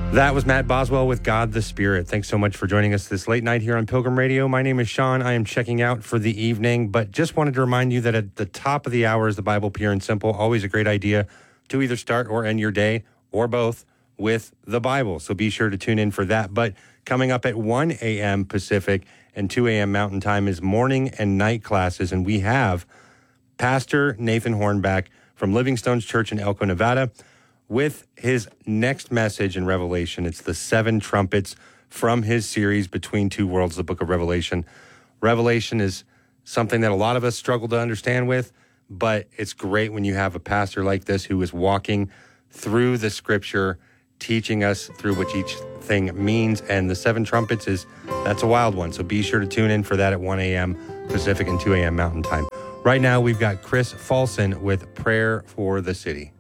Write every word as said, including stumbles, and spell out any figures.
That was Matt Boswell with God the Spirit. Thanks so much for joining us this late night here on Pilgrim Radio. My name is Sean. I am checking out for the evening, but just wanted to remind you that at the top of the hour is the Bible Pure and Simple. Always a great idea to either start or end your day, or both, with the Bible. So be sure to tune in for that. But coming up at one a.m. Pacific and two a.m. Mountain Time is morning and night classes, and we have Pastor Nathan Hornback from Living Stones Church in Elko, Nevada, with his next message in Revelation. It's the seven trumpets from his series, Between Two Worlds, the book of Revelation. Revelation is something that a lot of us struggle to understand with, but it's great when you have a pastor like this who is walking through the scripture, teaching us through what each thing means. And the seven trumpets is, that's a wild one. So be sure to tune in for that at one a.m. Pacific and two a.m. Mountain Time. Right now, we've got Chris Folson with Prayer for the City.